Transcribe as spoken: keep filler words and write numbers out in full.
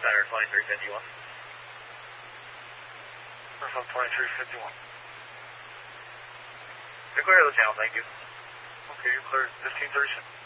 Center twenty-three fifty-one. Norfolk twenty-three fifty-one. You're clear of the channel, thank you. Okay, you're clear. fifteen thirty-six.